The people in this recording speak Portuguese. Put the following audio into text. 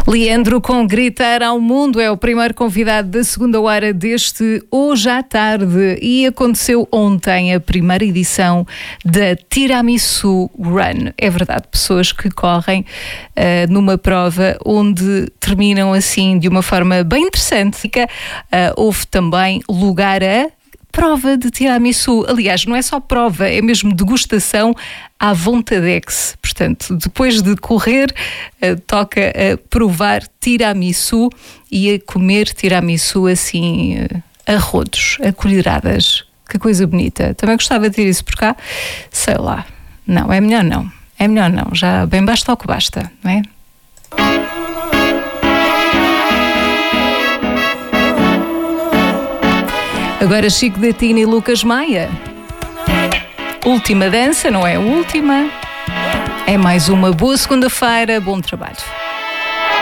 Leandro com Gritar ao Mundo é o primeiro convidado da segunda hora deste Hoje à Tarde e aconteceu ontem a primeira edição da Tiramisu Run. É verdade, pessoas que correm numa prova onde terminam assim de uma forma bem interessante. Houve também lugar a prova de tiramisu. Aliás, não é só prova, é mesmo degustação à vontadex. Portanto, depois de correr, toca a provar tiramisu e a comer tiramisu assim a rodos, a colheradas. Que coisa bonita. Também gostava de ter isso por cá. Sei lá. Não, é melhor não. É melhor não. Já bem basta o que basta, não é? Agora Chico da Tina e Lucas Maia. Última dança, não é a última. É mais uma boa segunda-feira, bom trabalho.